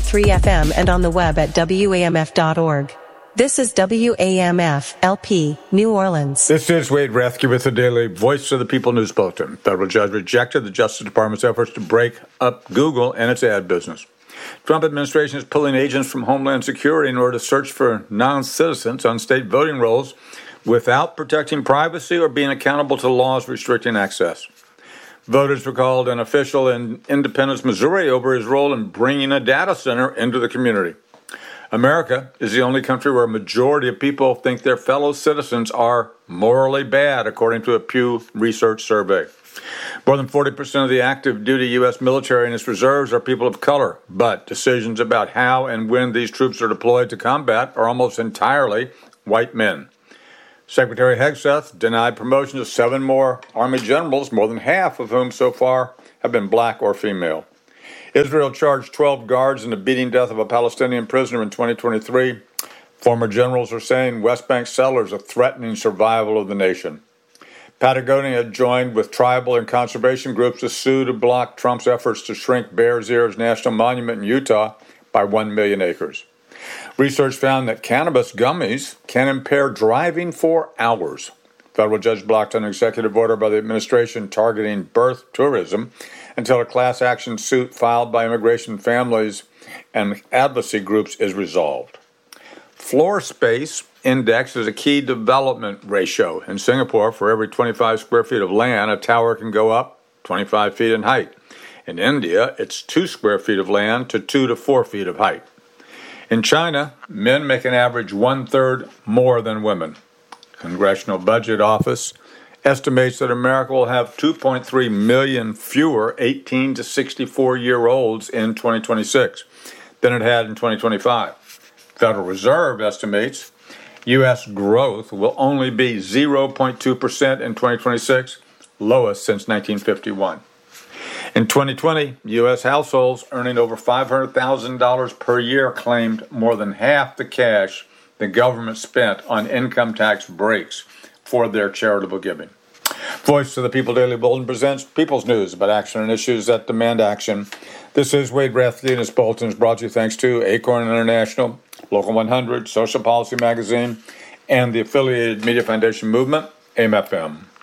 103 FM and on the web at WAMF.org. This is WAMF LP, New Orleans. This is Wade Rathke with the Daily Voice of the People News Bulletin. Federal judge rejected the Justice Department's efforts to break up Google and its ad business. Trump administration is pulling agents from Homeland Security in order to search for non-citizens on state voting rolls without protecting privacy or being accountable to laws restricting access. Voters recalled an official in Independence, Missouri, over his role in bringing a data center into the community. America is the only country where a majority of people think their fellow citizens are morally bad, according to a Pew Research survey. More than 40% of the active duty U.S. military and its reserves are people of color, but decisions about how and when these troops are deployed to combat are almost entirely white men. Secretary Hegseth denied promotion to 7 more Army generals, more than half of whom so far have been black or female. Israel charged 12 guards in the beating death of a Palestinian prisoner in 2023. Former generals are saying West Bank settlers are threatening survival of the nation. Patagonia joined with tribal and conservation groups to sue to block Trump's efforts to shrink Bears Ears National Monument in Utah by 1 million acres. Research found that cannabis gummies can impair driving for hours. Federal judge blocked an executive order by the administration targeting birth tourism until a class action suit filed by immigration families and advocacy groups is resolved. Floor space index is a key development ratio. In Singapore, for every 25 square feet of land, a tower can go up 25 feet in height. In India, it's 2 square feet of land to 2 to 4 feet of height. In China, men make an average 1/3 more than women. Congressional Budget Office estimates that America will have 2.3 million fewer 18 to 64-year-olds in 2026 than it had in 2025. Federal Reserve estimates U.S. growth will only be 0.2% in 2026, lowest since 1951. In 2020, U.S. households earning over $500,000 per year claimed more than half the cash the government spent on income tax breaks for their charitable giving. Voice of the People Daily Bulletin presents People's News about action and issues that demand action. This is Wade Rathke, and this bulletin is brought to you thanks to Acorn International, Local 100, Social Policy Magazine, and the affiliated Media Foundation Movement, AIM-FM.